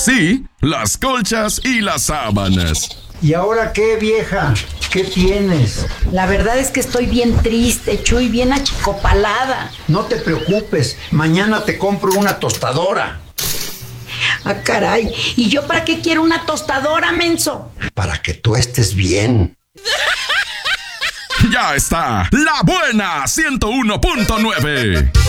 sí, las colchas y las sábanas. ¿Y ahora qué, vieja? ¿Qué tienes? La verdad es que estoy bien triste, Chuy, bien achicopalada. No te preocupes, mañana te compro una tostadora. Ah, caray, ¿y yo para qué quiero una tostadora, menso? Para que tú estés bien. Ya está, La Buena 101.9.